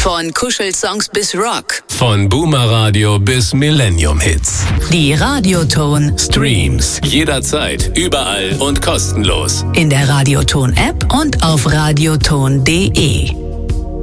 Von Kuschelsongs bis Rock. Von Boomer Radio bis Millennium Hits. Die Radioton Streams. Jederzeit, überall und kostenlos. In der Radioton App und auf radioton.de.